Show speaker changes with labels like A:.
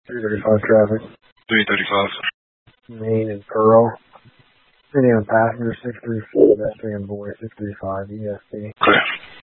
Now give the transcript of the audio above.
A: 335 traffic.
B: 335.
A: Main and Pearl. Any on passenger 634, pedestrian boy 635 EST.
B: Okay.